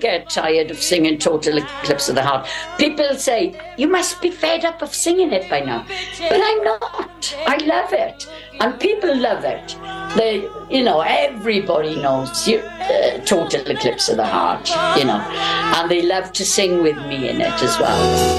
get tired of singing Total Eclipse of the Heart. People say, you must be fed up of singing it by now. But I'm not. I love it. And people love it. Everybody knows Total Eclipse of the Heart, and they love to sing with me in it as well.